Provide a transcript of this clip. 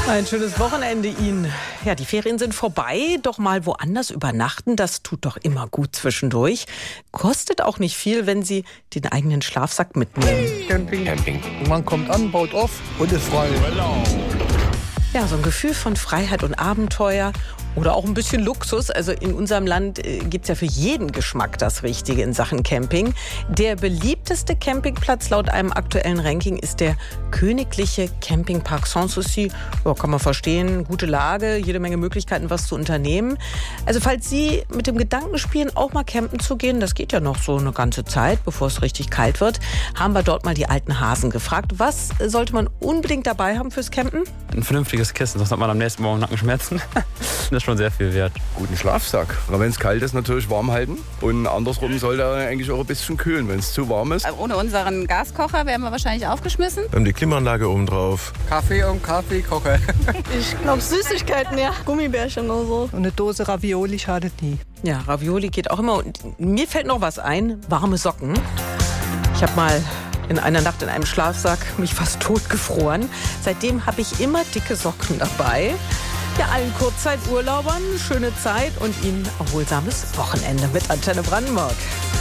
Ein schönes Wochenende Ihnen. Ja, die Ferien sind vorbei, doch mal woanders übernachten, das tut doch immer gut zwischendurch. Kostet auch nicht viel, wenn Sie den eigenen Schlafsack mitnehmen. Camping. Man kommt an, baut auf und ist frei. Ja, so ein Gefühl von Freiheit und Abenteuer oder auch ein bisschen Luxus. Also in unserem Land gibt's ja für jeden Geschmack das Richtige in Sachen Camping. Der beliebteste Campingplatz laut einem aktuellen Ranking ist der Königliche Campingpark Sanssouci. Ja, kann man verstehen, gute Lage, jede Menge Möglichkeiten, was zu unternehmen. Also falls Sie mit dem Gedanken spielen, auch mal campen zu gehen, das geht ja noch so eine ganze Zeit, bevor es richtig kalt wird, haben wir dort mal die alten Hasen gefragt. Was sollte man unbedingt dabei haben fürs Campen? Ein vernünftiges Kissen, sonst hat man am nächsten Morgen Nackenschmerzen. Das ist schon sehr viel wert. Guten Schlafsack. Wenn es kalt ist, natürlich warm halten. Und andersrum soll er eigentlich auch ein bisschen kühlen, wenn es zu warm ist. Ohne unseren Gaskocher wären wir wahrscheinlich aufgeschmissen. Wir haben die Klimaanlage oben drauf. Kaffee und Kaffeekocher. Ich glaube Süßigkeiten, ja. Gummibärchen oder so. Und eine Dose Ravioli schadet nie. Ja, Ravioli geht auch immer. Und mir fällt noch was ein, warme Socken. Ich habe mal in einer Nacht in einem Schlafsack mich fast totgefroren. Seitdem habe ich immer dicke Socken dabei. Ja, allen Kurzzeiturlaubern schöne Zeit und Ihnen erholsames Wochenende mit Antenne Brandenburg.